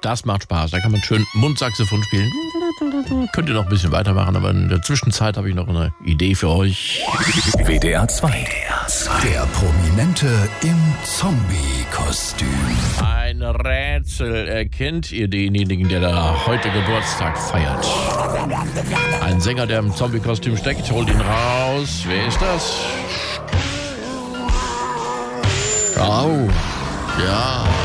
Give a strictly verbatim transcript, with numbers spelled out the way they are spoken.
Das macht Spaß. Da kann man schön Mundsaxophon spielen. Könnt ihr noch ein bisschen weitermachen, aber in der Zwischenzeit habe ich noch eine Idee für euch. W D R zwei. Der Prominente im Zombie-Kostüm. Ein Rätsel. Erkennt ihr denjenigen, der da heute Geburtstag feiert? Ein Sänger, der im Zombie-Kostüm steckt. Holt ihn raus. Wer ist das? Oh, ja.